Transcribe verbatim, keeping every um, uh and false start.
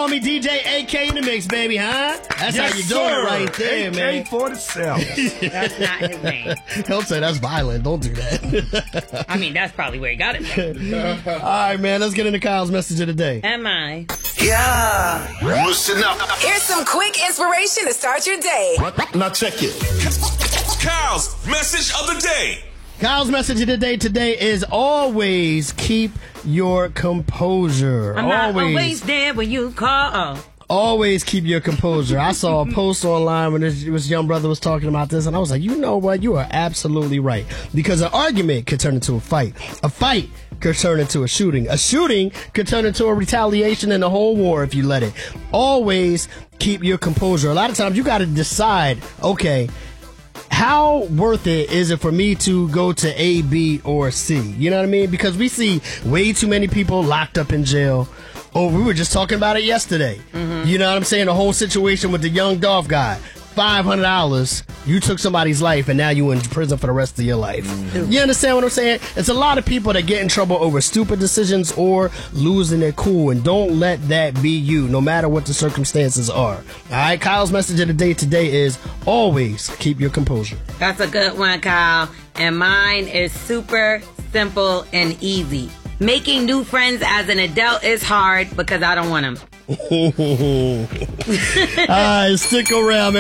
call me D J A K in the mix, baby, huh? That's yes, how you sir. doing it right there, A K man. forty-seven. That's not his name. Don't say that's violent. Don't do that. I mean, that's probably where he got it from. All right, man. Let's get into Kyle's message of the day. Am I? Yeah. Listen up. Here's some quick inspiration to start your day. Now check it. Kyle's message of the day. Kyle's message of the day today is always keep your composure. I'm not always there when you call. Oh. Always keep your composure. I saw a post online when this, this young brother was talking about this, and I was like, you know what? You are absolutely right. Because an argument could turn into a fight. A fight could turn into a shooting. A shooting could turn into a retaliation and a whole war if you let it. Always keep your composure. A lot of times you got to decide, okay, how worth it is it for me to go to A, B, or C? You know what I mean? Because we see way too many people locked up in jail. Oh, we were just talking about it yesterday. Mm-hmm. You know what I'm saying? The whole situation with the young Dolph guy. five hundred dollars, you took somebody's life, and now you in prison for the rest of your life. Mm-hmm. You understand what I'm saying? It's a lot of people that get in trouble over stupid decisions or losing their cool, and don't let that be you, no matter what the circumstances are. All right, Kyle's message of the day today is always keep your composure. That's a good one, Kyle. And mine is super simple and easy. Making new friends as an adult is hard because I don't want them. All right, stick around, man.